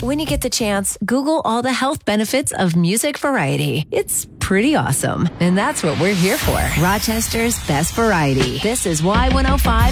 When you get the chance, Google all the health benefits of music variety. It's pretty awesome. And that's what we're here for. Rochester's best variety. This is Y105